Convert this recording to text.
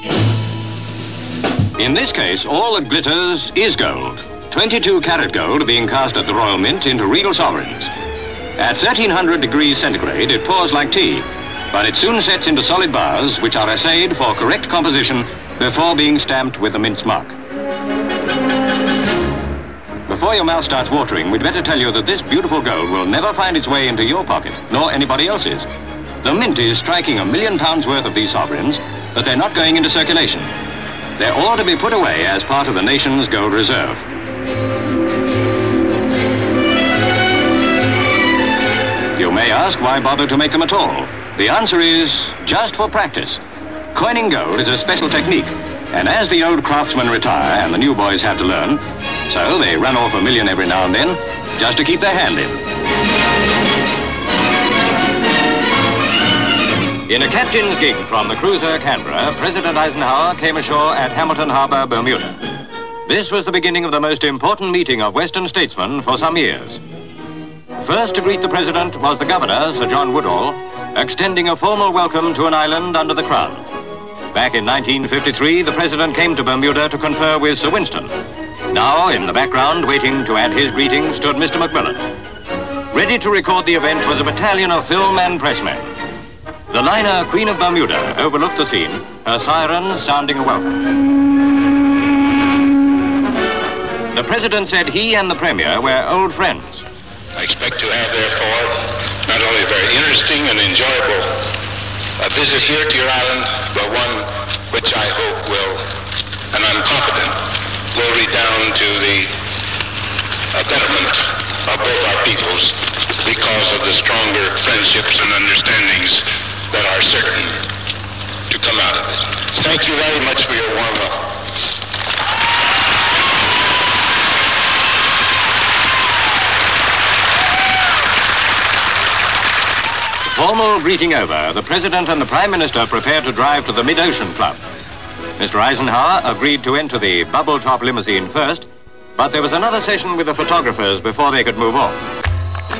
In this case, all that glitters is gold. 22-carat gold being cast at the Royal Mint into regal sovereigns. At 1300 degrees centigrade, it pours like tea, but it soon sets into solid bars, which are assayed for correct composition before being stamped with the Mint's mark. Before your mouth starts watering, we'd better tell you that this beautiful gold will never find its way into your pocket, nor anybody else's. The Mint is striking £1 million worth of these sovereigns, but they're not going into circulation. They're all to be put away as part of the nation's gold reserve. You may ask why bother to make them at all. The answer is just for practice. Coining gold is a special technique, and as the old craftsmen retire and the new boys have to learn, so they run off $1 million every now and then just to keep their hand in. In a captain's gig from the cruiser Canberra, President Eisenhower came ashore at Hamilton Harbour, Bermuda. This was the beginning of the most important meeting of Western statesmen for some years. First to greet the President was the Governor, Sir John Woodall, extending a formal welcome to an island under the Crown. Back in 1953, the President came to Bermuda to confer with Sir Winston. Now, in the background, waiting to add his greeting, stood Mr. Macmillan. Ready to record the event was a battalion of film and pressmen. The liner Queen of Bermuda overlooked the scene, her sirens sounding a welcome. The President said he and the Premier were old friends. I expect to have, therefore, not only a very interesting and enjoyable visit here to your island, but one which I hope will, and I'm confident, will redound to the betterment of both our peoples because of the stronger friendships and understandings that are certain to come out of it. Thank you very much for your warm welcome. Formal greeting over, the President and the Prime Minister prepared to drive to the Mid-Ocean Club. Mr. Eisenhower agreed to enter the bubble-top limousine first, but there was another session with the photographers before they could move on.